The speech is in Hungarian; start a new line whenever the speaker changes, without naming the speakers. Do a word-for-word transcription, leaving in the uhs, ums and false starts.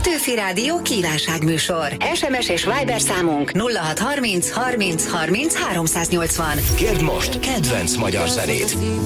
Petőfi Rádió kívánságműsor. es em es és Viber számunk nulla hat harminc harminc harminc háromszáznyolcvan.
Kérd most kedvenc magyar zenét!